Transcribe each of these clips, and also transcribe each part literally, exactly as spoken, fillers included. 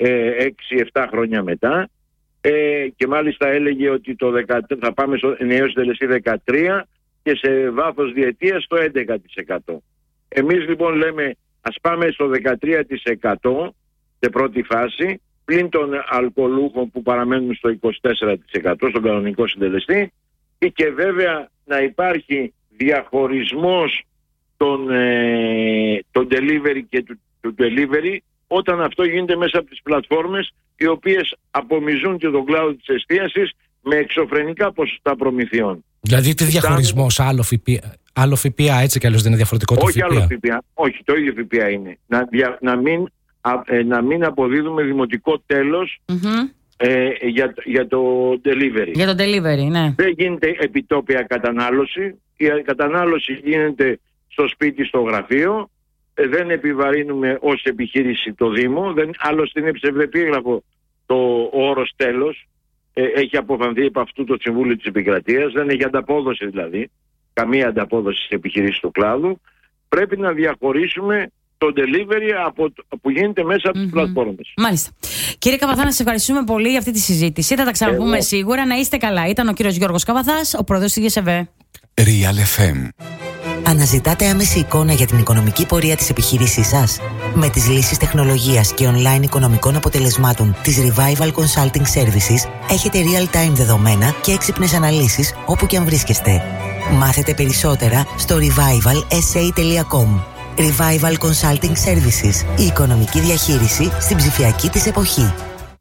έξι επτά χρόνια μετά, ε, και μάλιστα έλεγε ότι το δεκατρία, θα πάμε στο ενιαίο συντελεστή δεκατρία και σε βάθος διετίας το έντεκα τοις εκατό. Εμείς λοιπόν λέμε ας πάμε στο δεκατρία τοις εκατό σε πρώτη φάση, πλην των αλκοολούχων που παραμένουν στο είκοσι τέσσερα τοις εκατό στον κανονικό συντελεστή, και βέβαια να υπάρχει διαχωρισμός των, ε, των delivery και του, του delivery, όταν αυτό γίνεται μέσα από τις πλατφόρμες οι οποίες απομυζούν και τον κλάδο της εστίασης με εξωφρενικά ποσοστά προμηθειών. Δηλαδή τι διαχωρισμός, άλλο ΦΠΑ, άλλο ΦΠΑ έτσι κι αλλιώς δεν είναι διαφορετικό το όχι ΦΠΑ? Άλλο ΦΠΑ, όχι, το ίδιο ΦΠΑ είναι. Να, δια, να, μην, α, ε, να μην αποδίδουμε δημοτικό τέλος mm-hmm. ε, για, για το delivery. Για το delivery, ναι. Δεν γίνεται επιτόπια κατανάλωση. Η κατανάλωση γίνεται στο σπίτι, στο γραφείο. Ε, δεν επιβαρύνουμε ως επιχείρηση το Δήμο. Δεν, άλλωστε είναι ψευδεπίγραφο το όρος τέλος. Ε, έχει αποφανθεί από αυτού το Συμβούλιο της Επικρατείας. Δεν έχει ανταπόδοση δηλαδή. Καμία ανταπόδοση στις επιχειρήσεις του κλάδου. Πρέπει να διαχωρίσουμε το delivery από, που γίνεται μέσα από τις mm-hmm. πλατφόρμες. Μάλιστα. Κύριε Καβαθά, να σας ευχαριστούμε πολύ για αυτή τη συζήτηση. Θα τα ξαναπούμε Εγώ. σίγουρα. Να είστε καλά. Ήταν ο κύριος Γιώργος Καβαθάς, ο πρόεδρος της ΓΕΣΕΒΕ. Real εφ εμ. Αναζητάτε άμεση εικόνα για την οικονομική πορεία της επιχείρησής σας? Με τις λύσεις τεχνολογίας και online οικονομικών αποτελεσμάτων της Revival Consulting Services έχετε real-time δεδομένα και έξυπνες αναλύσεις όπου και αν βρίσκεστε. Μάθετε περισσότερα στο revival s a τελεία com. Revival Consulting Services. Η οικονομική διαχείριση στην ψηφιακή της εποχή.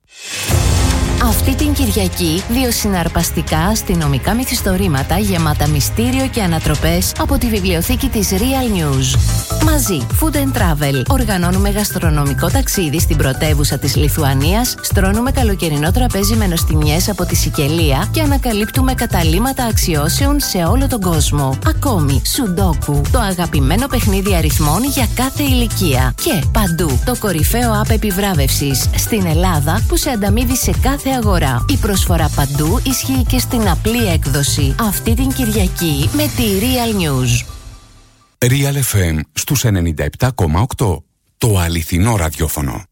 Αυτή την Κυριακή, δύο συναρπαστικά αστυνομικά μυθιστορήματα γεμάτα μυστήριο και ανατροπές από τη βιβλιοθήκη της Real News. Μαζί, Food and Travel, οργανώνουμε γαστρονομικό ταξίδι στην πρωτεύουσα της Λιθουανίας, στρώνουμε καλοκαιρινό τραπέζι με νοστιμιές από τη Σικελία και ανακαλύπτουμε καταλύματα αξιώσεων σε όλο τον κόσμο. Ακόμη, Σουντόκου, το αγαπημένο παιχνίδι αριθμών για κάθε ηλικία. Και παντού, το κορυφαίο app επιβράβευσης στην Ελλάδα που σε ανταμείβει σε κάθε αγορά. Η προσφορά παντού ισχύει και στην απλή έκδοση. Αυτή την Κυριακή με τη Real News. Real εφ εμ στους ενενήντα επτά κόμμα οκτώ. Το αληθινό ραδιόφωνο.